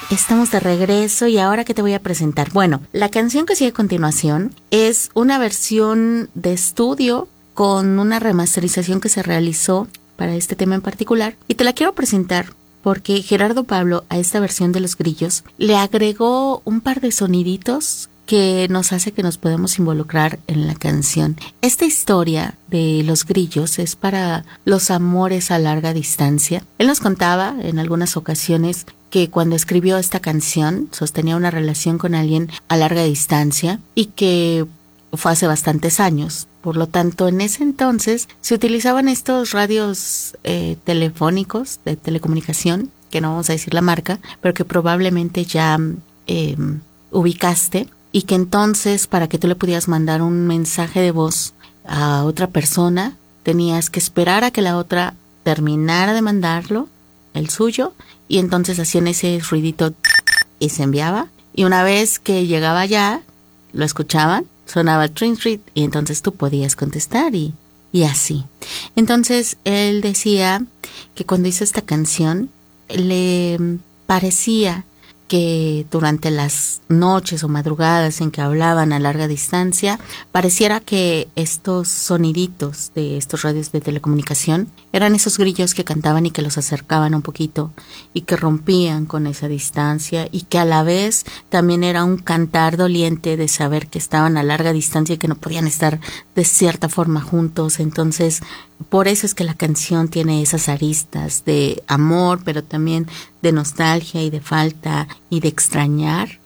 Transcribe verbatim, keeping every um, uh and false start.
Estamos de regreso y ahora que te voy a presentar. Bueno, la canción que sigue a continuación es una versión de estudio con una remasterización que se realizó para este tema en particular. Y te la quiero presentar porque Gerardo Pablo a esta versión de Los Grillos le agregó un par de soniditos que nos hace que nos podamos involucrar en la canción. Esta historia de Los Grillos es para los amores a larga distancia. Él nos contaba en algunas ocasiones que cuando escribió esta canción sostenía una relación con alguien a larga distancia y que fue hace bastantes años. Por lo tanto, en ese entonces se utilizaban estos radios eh, telefónicos de telecomunicación, que no vamos a decir la marca, pero que probablemente ya eh, ubicaste, y que entonces para que tú le pudieras mandar un mensaje de voz a otra persona, tenías que esperar a que la otra terminara de mandarlo, el suyo, y entonces hacían ese ruidito y se enviaba. Y una vez que llegaba allá, lo escuchaban, sonaba el trin trin y entonces tú podías contestar y, y así. Entonces él decía que cuando hizo esta canción le parecía que durante las noches o madrugadas en que hablaban a larga distancia, pareciera que estos soniditos de estos radios de telecomunicación eran esos grillos que cantaban y que los acercaban un poquito y que rompían con esa distancia, y que a la vez también era un cantar doliente de saber que estaban a larga distancia y que no podían estar de cierta forma juntos. Entonces, por eso es que la canción tiene esas aristas de amor, pero también de nostalgia y de falta y de extrañar